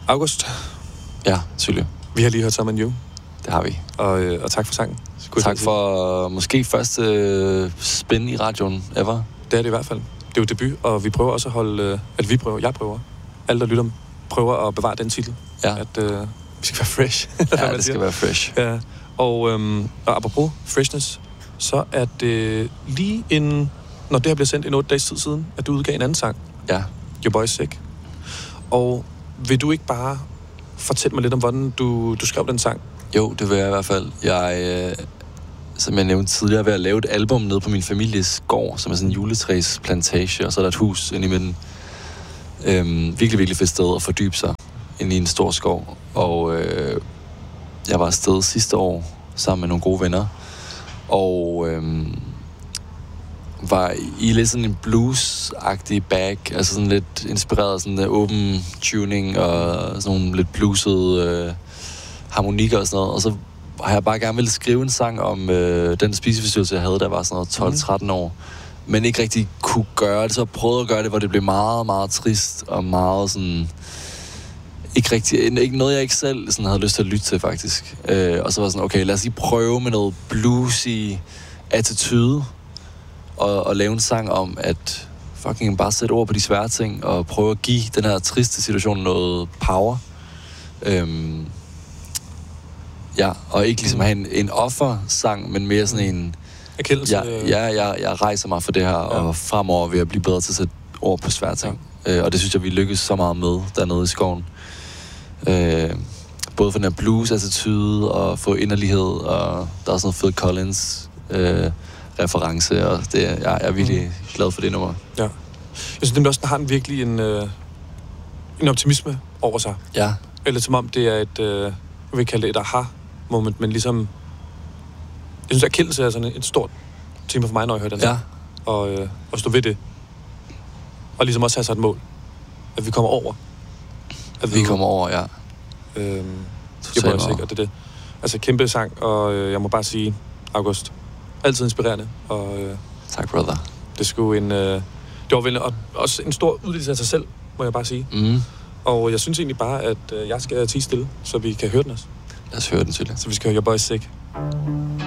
August. Ja, Silje. Vi har lige hørt Some and You. Det har vi. Og tak for sangen. Tak for måske første spin i radioen ever. Det er det i hvert fald. Det er jo debut, og vi prøver også at holde... jeg prøver. Alle, der lytter, prøver at bevare den titel. Ja. At vi skal være fresh. Ja, det skal være fresh. Ja. Og apropos freshness, så er det lige inden... Når det her bliver sendt en 8 dages tid siden, at du udgav en anden sang. Ja. Your Boy's Sick. Og vil du ikke bare fortælle mig lidt om, hvordan du skrev den sang? Jo, det vil jeg i hvert fald. Jeg, som jeg nævnte tidligere, ved at lave et album nede på min families gård, som er sådan en juletræsplantage, og så er der et hus inde i midten. Virkelig, virkelig fedt sted at fordybe sig inde i en stor skov. Og jeg var afsted sidste år sammen med nogle gode venner, og var i lidt sådan en blues-agtig bag, altså sådan lidt inspireret af sådan en åben tuning og sådan nogle lidt bluesede harmonikker og sådan noget. Og så har jeg bare gerne ville skrive en sang om den spiseforstyrrelse, jeg havde, der var sådan noget 12-13 år, men ikke rigtig kunne gøre det. Så jeg prøvede at gøre det, hvor det blev meget, meget trist og meget sådan... Ikke noget, jeg ikke selv sådan havde lyst til at lytte til, faktisk. Og så var sådan, okay, lad os lige prøve med noget bluesy attitude og lave en sang om at fucking bare sætte ord på de svære ting og prøve at give den her triste situation noget power. Ja, og ikke ligesom have en offersang, men mere sådan en... Erkendelse. Jeg rejser mig for det her, og fremover vil jeg blive bedre til at sætte ord på svære ting. Og det synes jeg, vi lykkes så meget med dernede i skoven. Både for den her blues-attitude og få inderlighed, og der er sådan noget Phil Collins reference, og det, jeg er virkelig glad for det nummer. Ja. Jeg synes nemlig også, den har en virkelig en optimisme over sig. Ja. Eller som om det er et, jeg vil kalde det et aha-moment, men ligesom, jeg synes, erkendelse er sådan et stort tema for mig, når jeg hører den her. Og stå ved det. Og ligesom også have sig et mål. At vi kommer over. At vi kommer over, ja. Jeg må også ikke, og det er det. Altså, kæmpe sang, og jeg må bare sige, August, altid inspirerende. Og, tak, brother. Det skulle det var vel også en stor udvidelse af sig selv, må jeg bare sige. Og jeg synes egentlig bare, at jeg skal tie stille, så vi kan høre den også. Lad os høre den, Silje. Så vi skal høre Your Boy's Sick.